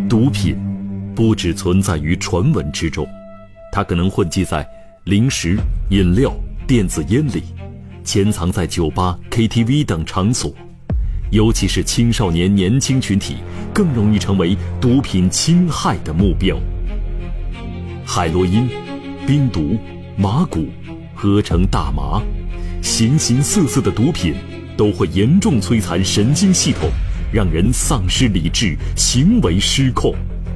毒品不只存在于传闻之中，它可能混迹在零食、饮料、电子烟里，潜藏在酒吧、KTV 等场所。尤其是青少年年轻群体更容易成为毒品侵害的目标。海洛因、冰毒、麻古、合成大麻，形形色色的毒品都会严重摧残神经系统，让人丧失理智，行为失控。